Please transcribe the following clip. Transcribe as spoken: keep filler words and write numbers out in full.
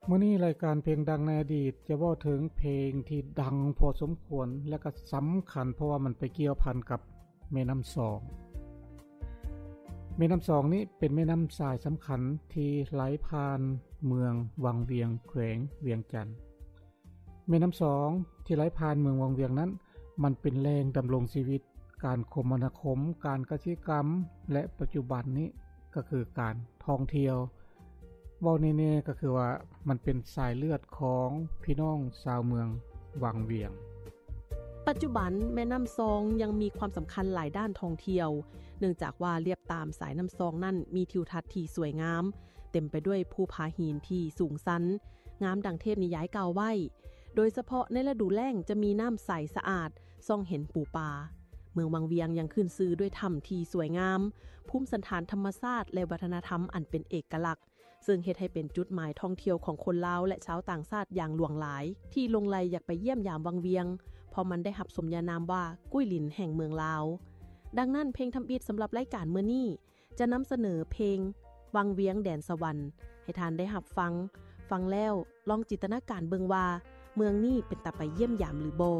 มื้อนี้รายการเพลงดังในอดีตจะเว้าถึงเพลงที่ดังพอสมควรและก็สำคัญเพราะว่ามันไปเกี่ยวพันกับแม่น้ำสองแม่น้ำสองนี้เป็นแม่น้ำสายสำคัญที่ไหลผ่านเมืองวังเวียงแขวงเวียงจันทน์แม่น้ำสองที่ไหลผ่านเมืองวังเวียงนั้นมันเป็นแหล่งดำรงชีวิตการคมนาคมการกสิกรรมและปัจจุบันนี้ก็คือการท่องเที่ยวเว้าแน่ๆก็คือว่ามันเป็นสายเลือดของพี่น้องชาวเมืองวังเวียงปัจจุบันแม่น้ำซองยังมีความสำคัญหลายด้านท่องเที่ยวเนื่องจากว่าเรียบตามสายน้ำซองนั่นมีทิวทัศน์ที่สวยงามเต็มไปด้วยภูผาหินที่สูงสันงามดังเทพนิยายกล่าวไว้โดยเฉพาะในฤดูแล้งจะมีน้ำใสสะอาดส่องเห็นปูปลาเมืองวังเวียงยังขึ้นชื่อด้วยถ้ำที่สวยงามภูมิสันฐานธรรมชาติและวัฒนธรรมอันเป็นเอกลักษณ์ซึ่งเฮ็ดให้เป็นจุดหมายท่องเที่ยวของคนลาวและชาวต่างชาติอย่างหลวงหลายที่ลงไหลอยากไปเยี่ยมยามวังเวียงเพราะมันได้รับสมญานามว่ากุ้ยหลินแห่งเมืองลาวดังนั้นเพลงทำอิฐสำหรับรายการมื้อนี้จะนำเสนอเพลงวังเวียงแดนสวรรค์ให้ทานได้รับฟังฟังแล้วลองจินตนาการเบิ่งว่าเมืองนี้เป็นตาไปเยี่ยมยามหรือบ่